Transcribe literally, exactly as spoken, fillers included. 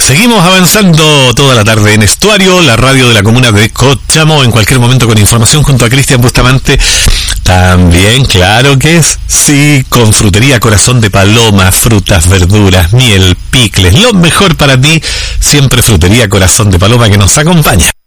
Seguimos avanzando toda la tarde en Estuario, la radio de la comuna de Cochamó, en cualquier momento con información junto a Cristian Bustamante. También, claro que es, sí, con Frutería Corazón de Paloma, frutas, verduras, miel, picles, lo mejor para ti, siempre Frutería Corazón de Paloma que nos acompaña.